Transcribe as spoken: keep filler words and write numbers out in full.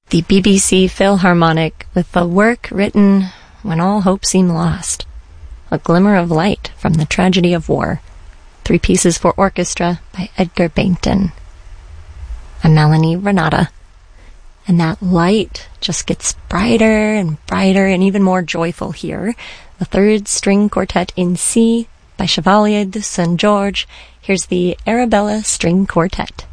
the B B C Philharmonic with the work written when all hope seemed lost. A glimmer of light from the tragedy of war. Three pieces for orchestra by Edgar Bainton. I'm Melanie Renata. And that light just gets brighter and brighter and even more joyful here. The third string quartet in C by Chevalier de Saint-Georges. Here's the Arabella String Quartet.